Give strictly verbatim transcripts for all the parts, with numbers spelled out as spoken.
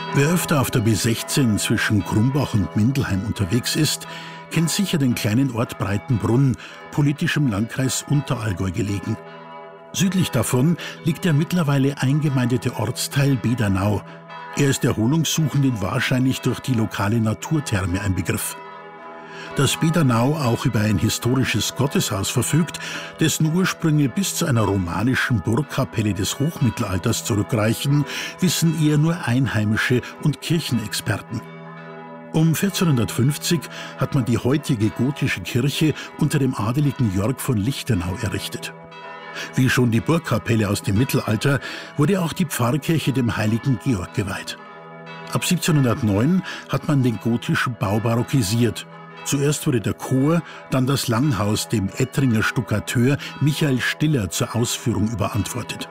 Wer öfter auf der B sechzehn zwischen Krumbach und Mindelheim unterwegs ist, kennt sicher den kleinen Ort Breitenbrunn, politisch im Landkreis Unterallgäu gelegen. Südlich davon liegt der mittlerweile eingemeindete Ortsteil Bedernau. Er ist Erholungssuchenden wahrscheinlich durch die lokale Naturtherme ein Begriff. Dass Bedernau auch über ein historisches Gotteshaus verfügt, dessen Ursprünge bis zu einer romanischen Burgkapelle des Hochmittelalters zurückreichen, wissen eher nur Einheimische und Kirchenexperten. Um vierzehnhundertfünfzig hat man die heutige gotische Kirche unter dem adeligen Jörg von Lichtenau errichtet. Wie schon die Burgkapelle aus dem Mittelalter wurde auch die Pfarrkirche dem heiligen Georg geweiht. Ab siebzehnhundertneun hat man den gotischen Bau barockisiert. Zuerst wurde der Chor, dann das Langhaus dem Ettringer Stuckateur Michael Stiller zur Ausführung überantwortet.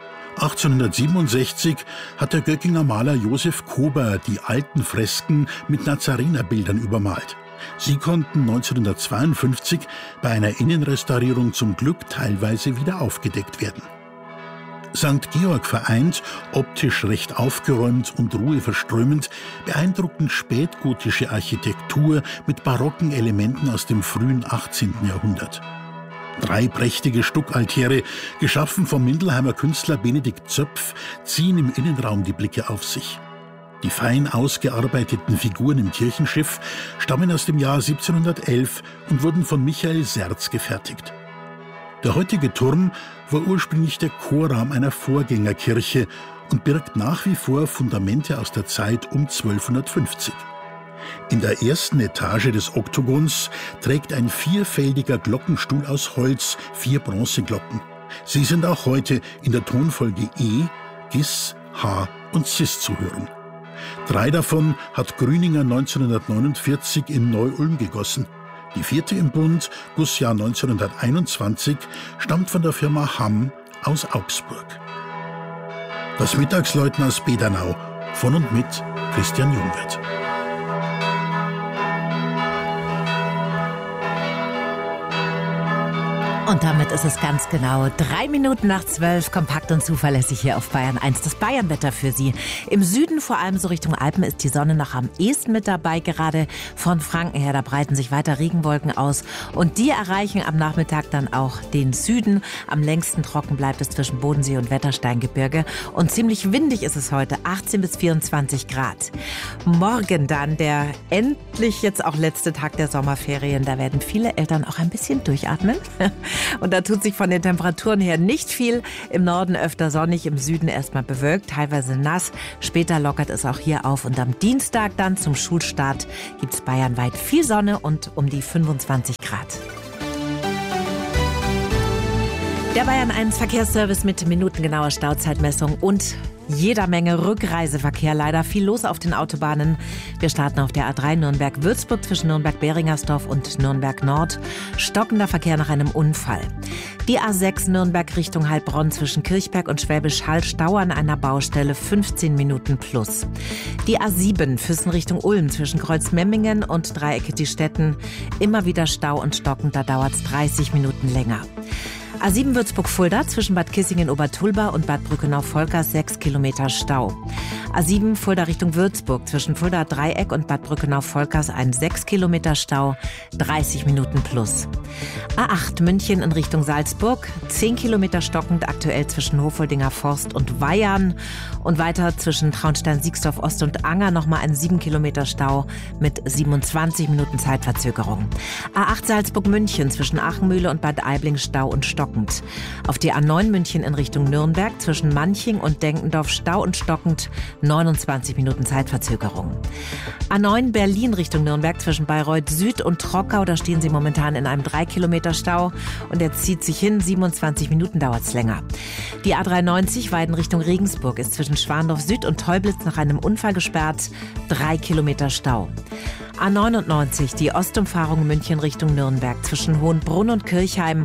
achtzehnhundertsiebenundsechzig hat der Göckinger Maler Josef Kober die alten Fresken mit Nazarenerbildern übermalt. Sie konnten neunzehnhundertzweiundfünfzig bei einer Innenrestaurierung zum Glück teilweise wieder aufgedeckt werden. Sankt Georg vereint, optisch recht aufgeräumt und ruheverströmend, beeindruckend spätgotische Architektur mit barocken Elementen aus dem frühen achtzehnten Jahrhundert. Drei prächtige Stuckaltäre, geschaffen vom Mindelheimer Künstler Benedikt Zöpf, ziehen im Innenraum die Blicke auf sich. Die fein ausgearbeiteten Figuren im Kirchenschiff stammen aus dem Jahr siebzehnhundertelf und wurden von Michael Serz gefertigt. Der heutige Turm war ursprünglich der Chorraum einer Vorgängerkirche und birgt nach wie vor Fundamente aus der Zeit um zwölfhundertfünfzig. In der ersten Etage des Oktogons trägt ein vierfeldiger Glockenstuhl aus Holz vier Bronzeglocken. Sie sind auch heute in der Tonfolge E, Gis, H und Cis zu hören. Drei davon hat Grüninger neunzehnhundertneunundvierzig in Neu-Ulm gegossen. Die vierte im Bund, Gussjahr neunzehnhunderteinundzwanzig, stammt von der Firma Hamm aus Augsburg. Das Mittagsläuten aus Bedernau, von und mit Christian Jungwirth. Und damit ist es ganz genau drei Minuten nach zwölf, kompakt und zuverlässig hier auf Bayern eins. Das Bayernwetter für Sie. Im Süden, vor allem so Richtung Alpen, ist die Sonne noch am ehesten mit dabei. Gerade von Franken her, da breiten sich weiter Regenwolken aus. Und die erreichen am Nachmittag dann auch den Süden. Am längsten trocken bleibt es zwischen Bodensee und Wettersteingebirge. Und ziemlich windig ist es heute, achtzehn bis vierundzwanzig Grad. Morgen dann der endlich jetzt auch letzte Tag der Sommerferien. Da werden viele Eltern auch ein bisschen durchatmen. Und da tut sich von den Temperaturen her nicht viel. Im Norden öfter sonnig, im Süden erstmal bewölkt, teilweise nass. Später lockert es auch hier auf. Und am Dienstag dann zum Schulstart gibt es bayernweit viel Sonne und um die fünfundzwanzig Grad. Der Bayern eins Verkehrsservice mit minutengenauer Stauzeitmessung und jeder Menge Rückreiseverkehr, leider viel los auf den Autobahnen. Wir starten auf der A drei Nürnberg-Würzburg zwischen Nürnberg-Beringersdorf und Nürnberg-Nord. Stockender Verkehr nach einem Unfall. Die A sechs Nürnberg Richtung Heilbronn zwischen Kirchberg und Schwäbisch Hall, Stau an einer Baustelle, fünfzehn Minuten plus. Die A sieben Füssen Richtung Ulm zwischen Kreuzmemmingen und Dreieckettistetten. Immer wieder Stau und stockend, da dauert es dreißig Minuten länger. A sieben Würzburg-Fulda zwischen Bad Kissingen-Obertulba und Bad Brückenau-Volkers sechs Kilometer Stau. A sieben Fulda Richtung Würzburg zwischen Fulda Dreieck und Bad Brückenau-Volkers ein sechs Kilometer Stau, dreißig Minuten plus. A acht München in Richtung Salzburg, zehn Kilometer stockend aktuell zwischen Hofoldinger Forst und Weyarn und weiter zwischen Traunstein-Siegsdorf Ost und Anger nochmal ein sieben Kilometer Stau mit siebenundzwanzig Minuten Zeitverzögerung. A acht Salzburg-München zwischen Achenmühle und Bad Aibling Stau und stockend. Auf die A neun München in Richtung Nürnberg zwischen Manching und Denkendorf Stau und stockend, neunundzwanzig Minuten Zeitverzögerung. A neun Berlin Richtung Nürnberg zwischen Bayreuth Süd und Trockau, da stehen Sie momentan in einem drei Kilometer Stau und der zieht sich hin, siebenundzwanzig Minuten dauert es länger. Die A dreiundneunzig Weiden Richtung Regensburg ist zwischen Schwandorf Süd und Teublitz nach einem Unfall gesperrt, drei Kilometer Stau. A neunundneunzig, die Ostumfahrung München Richtung Nürnberg zwischen Hohenbrunn und Kirchheim,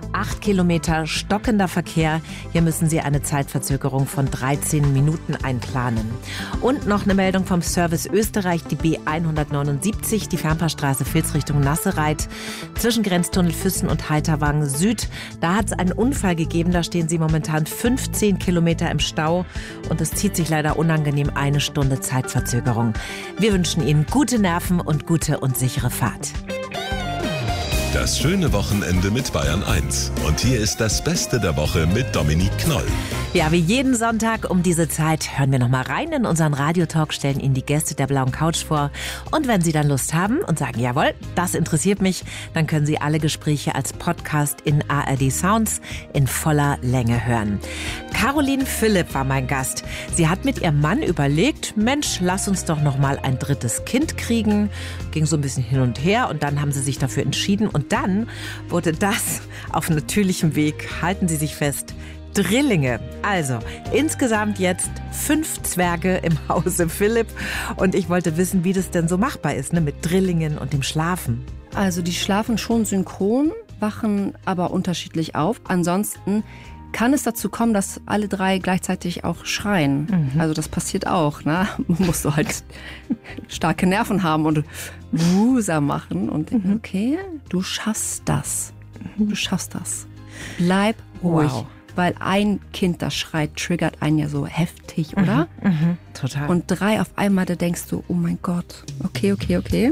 Acht Kilometer stockender Verkehr. Hier müssen Sie eine Zeitverzögerung von dreizehn Minuten einplanen. Und noch eine Meldung vom Service Österreich, die B hundertneunundsiebzig, die Fernfahrstraße Vils Richtung Nassereit, zwischen Grenztunnel Füssen und Heiterwang Süd. Da hat es einen Unfall gegeben, da stehen Sie momentan fünfzehn Kilometer im Stau und es zieht sich leider unangenehm eine Stunde Zeitverzögerung. Wir wünschen Ihnen gute Nerven und gute und sichere Fahrt. Das schöne Wochenende mit Bayern eins. Und hier ist das Beste der Woche mit Dominique Knoll. Ja, wie jeden Sonntag um diese Zeit hören wir noch mal rein in unseren Radiotalk, stellen Ihnen die Gäste der blauen Couch vor. Und wenn Sie dann Lust haben und sagen, jawohl, das interessiert mich, dann können Sie alle Gespräche als Podcast in A R D Sounds in voller Länge hören. Caroline Philipp war mein Gast. Sie hat mit ihrem Mann überlegt, Mensch, lass uns doch noch mal ein drittes Kind kriegen. Ging so ein bisschen hin und her und dann haben sie sich dafür entschieden. Und dann wurde das auf natürlichem Weg, halten Sie sich fest, Drillinge. Also insgesamt jetzt fünf Zwerge im Hause Philipp. Und ich wollte wissen, wie das denn so machbar ist, ne, mit Drillingen und dem Schlafen. Also die schlafen schon synchron, wachen aber unterschiedlich auf. Ansonsten kann es dazu kommen, dass alle drei gleichzeitig auch schreien. Mhm. Also das passiert auch. Ne? Man muss so halt starke Nerven haben und Wusa machen und denken, mhm. okay, du schaffst das. Du schaffst das. Bleib ruhig. Wow. Weil ein Kind, das schreit, triggert einen ja so heftig, oder? Mhm, mhm, total. Und drei auf einmal, da denkst du, oh mein Gott, okay, okay, okay.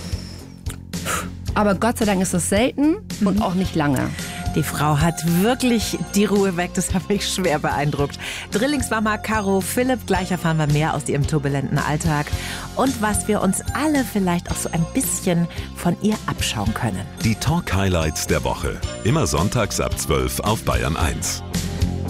Aber Gott sei Dank ist das selten mhm. und auch nicht lange. Die Frau hat wirklich die Ruhe weg, das hat mich schwer beeindruckt. Drillingsmama Caro Philipp, gleich erfahren wir mehr aus ihrem turbulenten Alltag und was wir uns alle vielleicht auch so ein bisschen von ihr abschauen können. Die Talk-Highlights der Woche, immer sonntags ab zwölf auf Bayern eins.